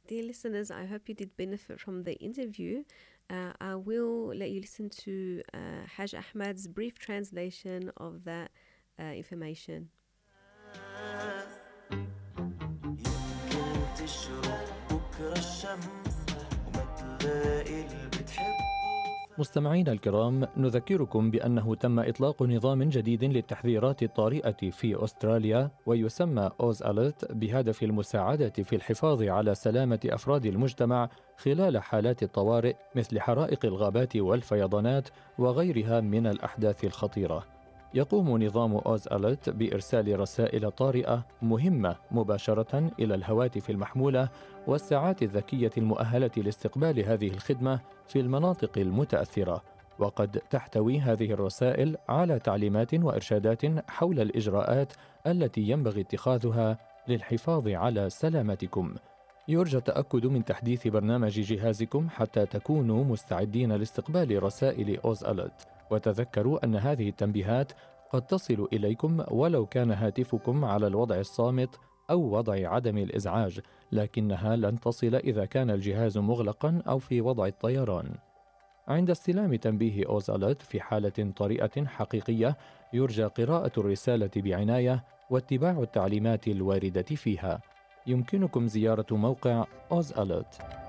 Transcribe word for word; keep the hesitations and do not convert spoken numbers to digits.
Dear listeners, I hope you did benefit from the interview. Uh, I will let you listen to uh, Haj Ahmad's brief translation of that uh, information. مستمعينا الكرام، نذكركم بأنه تم إطلاق نظام جديد للتحذيرات الطارئة في أستراليا ويسمى أوز أليرت بهدف المساعدة في الحفاظ على سلامة أفراد المجتمع خلال حالات الطوارئ مثل حرائق الغابات والفيضانات وغيرها من الأحداث الخطيرة. يقوم نظام أوز أليرت بإرسال رسائل طارئة مهمة مباشرة إلى الهواتف المحمولة والساعات الذكية المؤهلة لاستقبال هذه الخدمة في المناطق المتأثرة، وقد تحتوي هذه الرسائل على تعليمات وإرشادات حول الإجراءات التي ينبغي اتخاذها للحفاظ على سلامتكم. يرجى التأكد من تحديث برنامج جهازكم حتى تكونوا مستعدين لاستقبال رسائل أوز أليرت، وتذكروا أن هذه التنبيهات قد تصل إليكم ولو كان هاتفكم على الوضع الصامت أو وضع عدم الإزعاج، لكنها لن تصل إذا كان الجهاز مغلقا أو في وضع الطيران. عند استلام تنبيه أوز أليرت في حالة طارئة حقيقية، يرجى قراءة الرسالة بعناية واتباع التعليمات الواردة فيها. يمكنكم زيارة موقع أوز أليرت.